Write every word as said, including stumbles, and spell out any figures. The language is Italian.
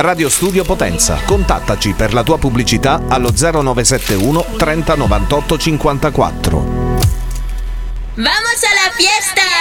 Radio Studio Potenza. Contattaci per la tua pubblicità allo zero nove sette uno trenta novantotto cinquantaquattro. ¡Vamos a la fiesta!